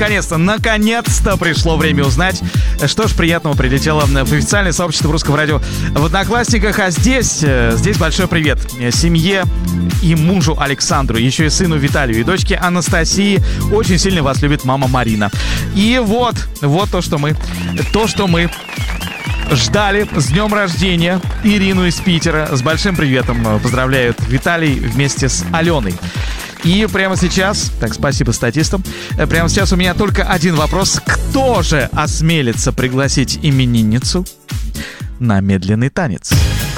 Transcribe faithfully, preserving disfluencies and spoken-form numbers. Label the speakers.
Speaker 1: наконец-то, наконец-то пришло время узнать, что ж приятного прилетело в официальное сообщество Русского радио в Одноклассниках. А здесь, здесь большой привет семье и мужу Александру, еще и сыну Виталию, и дочке Анастасии. Очень сильно вас любит мама Марина. И вот, вот то, что мы, то, что мы ждали. С днем рождения Ирину из Питера. С большим приветом поздравляют Виталий вместе с Аленой. И прямо сейчас, так, спасибо статистам, прямо сейчас у меня только один вопрос. Кто же осмелится пригласить именинницу на медленный танец?